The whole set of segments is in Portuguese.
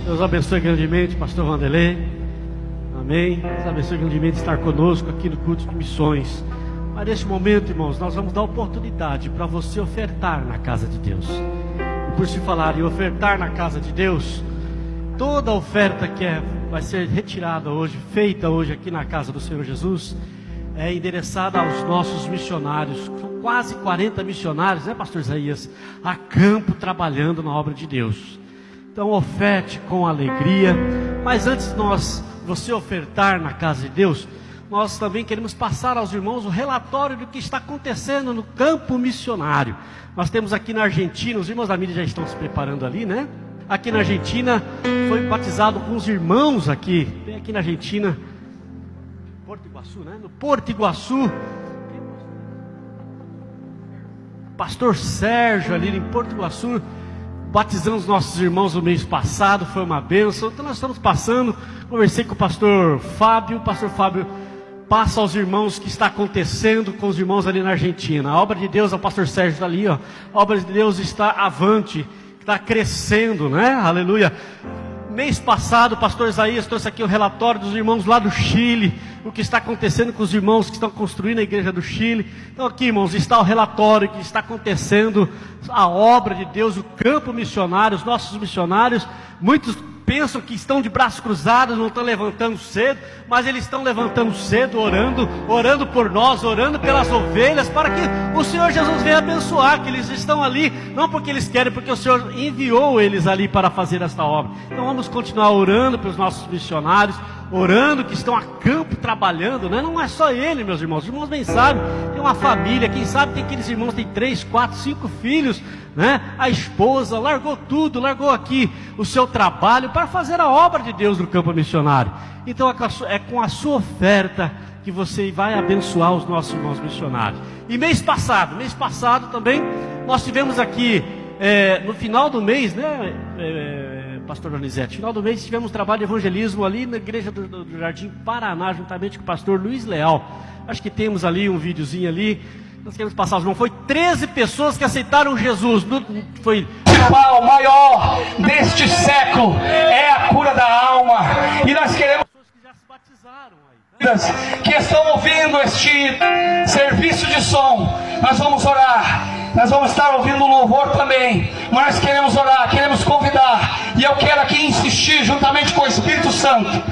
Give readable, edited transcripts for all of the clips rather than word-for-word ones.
Deus abençoe grandemente, pastor Vanderlei. Amém. Deus abençoe grandemente estar conosco aqui no culto de missões. Mas neste momento, irmãos, nós vamos dar oportunidade para você ofertar na casa de Deus. E por se falar em ofertar na casa de Deus, toda a oferta que vai ser retirada hoje, feita hoje aqui na casa do Senhor Jesus, é endereçada aos nossos missionários. São quase 40 missionários, né, pastor Isaías, a campo trabalhando na obra de Deus. Então oferte com alegria. Mas antes de você ofertar na casa de Deus, nós também queremos passar aos irmãos o relatório do que está acontecendo no campo missionário. Nós temos aqui na Argentina, os irmãos da mídia já estão se preparando ali, né? Aqui na Argentina, foi batizado com os irmãos aqui, bem aqui na Argentina, Porto Iguaçu, né? No Porto Iguaçu, pastor Sérgio ali em Porto Iguaçu, batizamos os nossos irmãos no mês passado, foi uma bênção. Então nós estamos passando, conversei com o pastor Fábio passa aos irmãos o que está acontecendo com os irmãos ali na Argentina. A obra de Deus, o pastor Sérgio está ali, ó. A obra de Deus está avante, está crescendo, né? Aleluia. Mês passado o pastor Isaías trouxe aqui o relatório dos irmãos lá do Chile, o que está acontecendo com os irmãos que estão construindo a igreja do Chile. Então aqui, irmãos, está o relatório que está acontecendo, a obra de Deus, o campo missionário, os nossos missionários. Muitos pensam que estão de braços cruzados, não estão levantando cedo, mas eles estão levantando cedo, orando por nós, orando pelas ovelhas, para que o Senhor Jesus venha abençoar, que eles estão ali, não porque eles querem, porque o Senhor enviou eles ali para fazer esta obra. Então vamos continuar orando pelos nossos missionários, orando que estão a campo trabalhando, né? Não é só ele, meus irmãos. Os irmãos bem sabem, tem uma família, quem sabe tem aqueles irmãos que tem 3, 4, 5 filhos, né? A esposa largou tudo, largou aqui o seu trabalho para fazer a obra de Deus no campo missionário. Então é com a sua oferta que você vai abençoar os nossos irmãos missionários. E mês passado também nós tivemos aqui no final do mês, né, pastor Donizete, final do mês tivemos um trabalho de evangelismo ali na igreja do Jardim Paraná, juntamente com o pastor Luiz Leal. Acho que temos ali um videozinho ali. Nós queremos passar os irmãos. Foi 13 pessoas que aceitaram Jesus. Foi o maior deste século é a cura da alma. E nós queremos pessoas que já se batizaram aí, que estão ouvindo este serviço de som. Nós vamos orar. Nós vamos estar ouvindo louvor também. Mas nós queremos orar, queremos convidar. E eu quero aqui insistir juntamente com o Espírito Santo.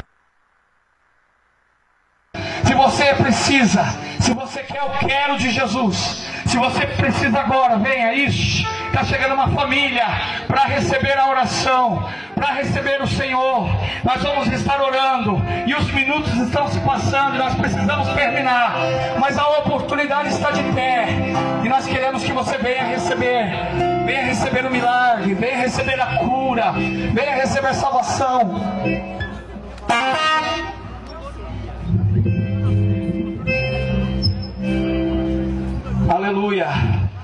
Se você precisa, se você quer o quero de Jesus, se você precisa agora, venha, está chegando uma família para receber a oração, para receber o Senhor. Nós vamos estar orando e os minutos estão se passando e nós precisamos terminar, mas a oportunidade está de pé e nós queremos que você venha receber o milagre, venha receber a cura, venha receber a salvação. Aleluia.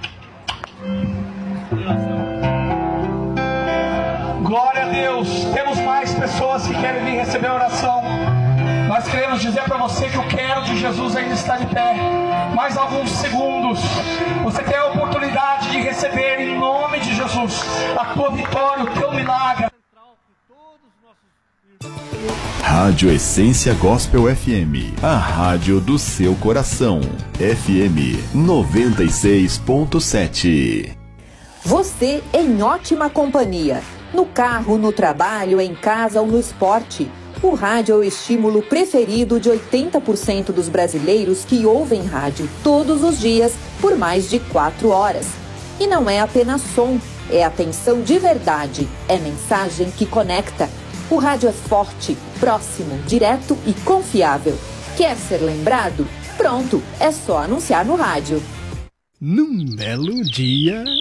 Glória a Deus. Temos mais pessoas que querem vir receber a oração. Nós queremos dizer para você que o quero de Jesus ainda está de pé. Mais alguns segundos. Você tem a oportunidade de receber em nome de Jesus a tua vitória, o teu milagre. Rádio Essência Gospel FM, a rádio do seu coração. FM 96.7. Você em ótima companhia. No carro, no trabalho, em casa ou no esporte. O rádio é o estímulo preferido de 80% dos brasileiros que ouvem rádio todos os dias por mais de 4 horas. E não é apenas som, é atenção de verdade, é mensagem que conecta. O rádio é forte, próximo, direto e confiável. Quer ser lembrado? Pronto, é só anunciar no rádio. Num belo dia...